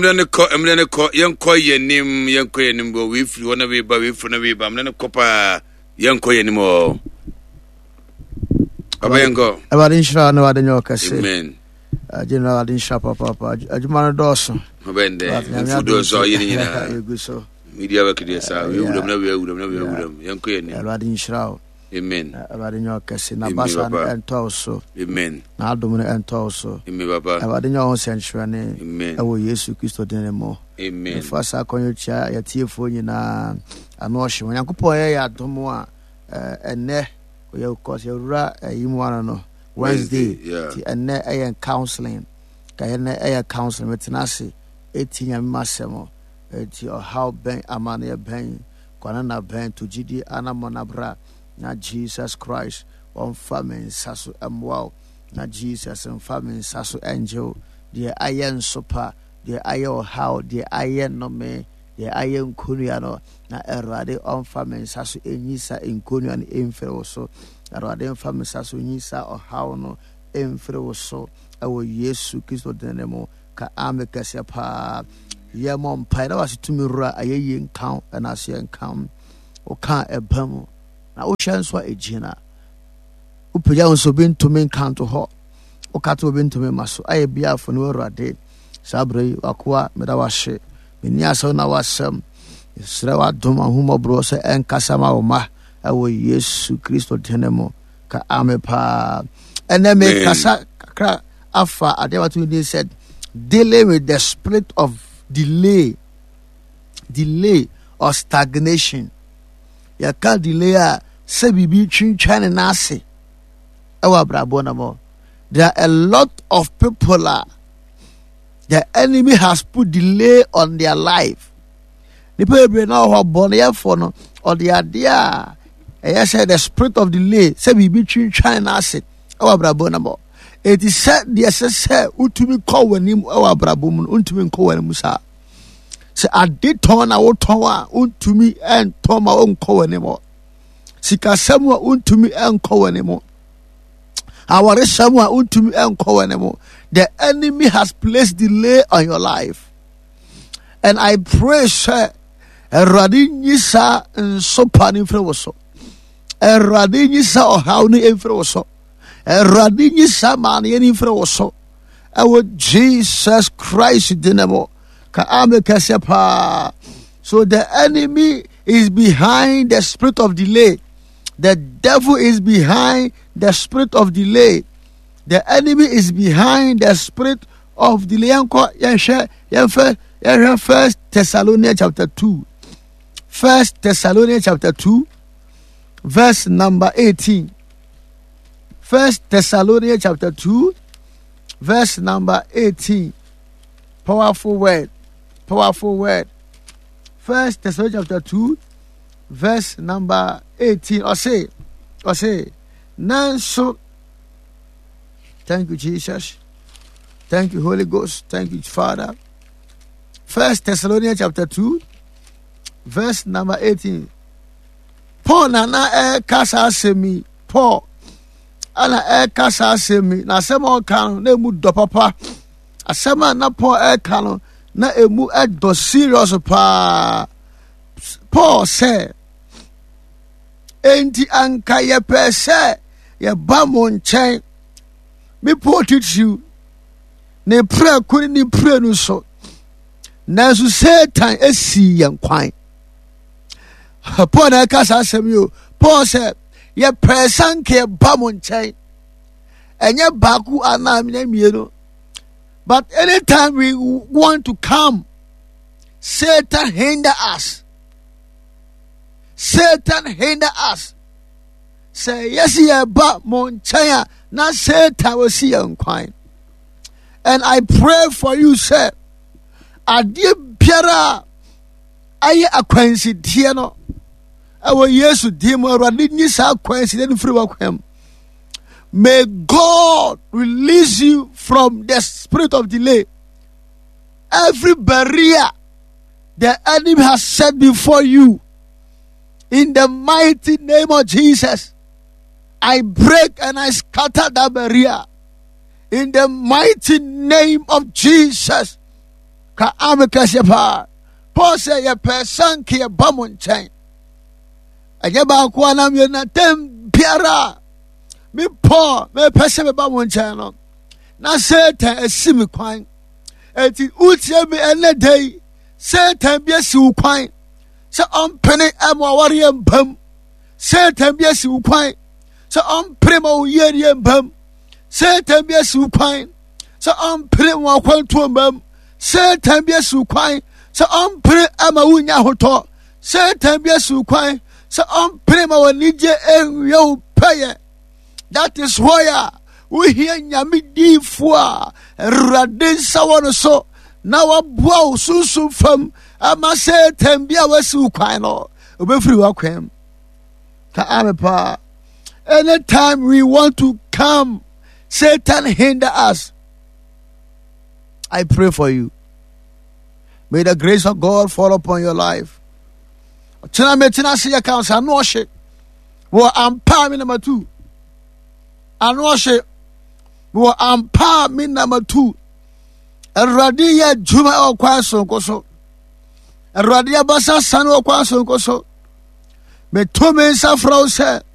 emre ne ko yenko yenim bo we free wona we ba we free na we ba emre ne ko pa yenko yenim o abayengo abadin shira na wadin yokase amen general adin shapa papa ajuma no doso mabende fudo so yina eguso media work dey sa we wuram na we wuram yenko yenim abadin shira amen abadin yokase na basa ento so amen na adom no ento so amen baba abadin yo senhwene amen ewo Yesu Kristo den mo amen fasa konyo cha yatiefo nyina ano ohye Onyankopon ye adom a enne oye cause yura yimwana no Wednesday ti enne ayen counseling ka enne ayen counseling metinase etinya masemo ti how ben amane ben kwana na ben to gidi anamona bra na Jesus Christ on famine saso amwao na Jesus and famine saso angel the ayen super the ayen how the ayen no me the ayen kunuano na erade on famine saso enyisa enkunuano emfere so erade famine saso enyisa o how no emfere so awo Yesu Kristo denemo ka amekase pa yemom paida wasitumira ayeye nkan na ase nkan o kan ebam na o hyenso ejina o pagya nso bentumi nkan to ho o kato bentumi maso aye bia fo no erade sabre akwa meda wahye meni aso na wasam Isra wa doma humo bro se enkasa ma oma awo Yesu Kristo tenemo ka amepa eneme kasa kra afa adewatu ni said dealing with the spirit of delay or stagnation. Ya ka delay a se bibi twintwane na ase ewa brabo na mo. There are a lot of people the enemy has put delay on their life. Nipa ebe na ho bone ye for no or the idea I said the spirit of delay say bibi twintwane na ase ewa brabo na mo. It is said the say utumi call wanim ewa brabo mu untumi call wanim sa se ade ton na wo ton a untumi en ton ma on call wanim sika samu untumi en call wanim aware samu untumi en call wanim. The enemy has placed delay on your life, and I pray sir erade nyisa nsopa ni mfre wo so erade nyisa o haw ni mfre wo so erade nyisa man ye ni mfre wo so awo Jesus Christ dinamo ka amekase pa. So the enemy is behind the spirit of delay. The devil is behind the spirit of delay. The enemy is behind the spirit of delay. First Thessalonians chapter 2. First Thessalonians chapter 2, verse number 18. First Thessalonians chapter 2, verse number 18. Powerful word. Powerful word. First Thessalonians chapter 2, verse number 18. Or say, Nanso. Thank you, Jesus. Thank you, Holy Ghost. Thank you, Father. First Thessalonians chapter 2, verse number 18. Paul na kasa semi. Paul ana kasa semi. Na sema kan na emu do papa. Asema na Paul kan na emu do serious pa. Paul say enti anka ye pese ye ba mo nchen. Me Paul teach you ne pray kuni ni pray no so. Na so Satan esi yan kwan. Paul na kasa asem yo. Paul said ye person ke ba mo nchen. Enye baku ana me mienu. But anytime we want to come, Satan hinder us. Satan hinder us. Say yes ye ba mo nchen na Satan will see yan kwan. And I pray for you, sir. Adie biara aye akwansi die no awo Yesu die mo awrade nyi sa akwansi den free wakwam. May God release you from the spirit of delay. Every barrier the enemy has set before you, in the mighty name of Jesus, I break and I scatter that barrier. In the mighty name of Jesus. ka amekasɛ paa. Paul sɛ yɛpɛ sanke yɛba mo nkyɛn. Ɛnyɛ baako anam yɛ na tem biara me Paul mepɛ sɛ meba mo nkyɛn no na Satan asi me kwan. Enti wotie me ɛnɛ dai Satan bi asi wo kwan sɛ ɔmpene ama aware mbam. Satan bi asi wo kwan sɛ ɔmpere ma wo yɛre mbam. Satan bi asi wo kwan sɛ ɔmpere ma akwantuo mbam. Satan bi asi wo kwan sɛ ɔmpere ama wo nya hotɔ. Satan bi asi wo kwan sɛ ɔmpere ma w'anigye ɛnwie wo pɛyɛ. That is why we hear nyame difo a Awurade nsa wɔ no so na waboa wo sunsun fam ama Satan bi a wasi wo kwan no obɛfiri w'akwan. Ka ame paa. Anytime we want to come, Satan hinder us. I pray for you. May the grace of God fall upon your life. Tena me tena se account sa no hye. Wo ampa me number 2. Ano hye. Wo ampa me number 2. Awurade ye dwuma o kwan so nkoso. Awurade abasa san o kwan so nkoso. Me to me nsa fra wo se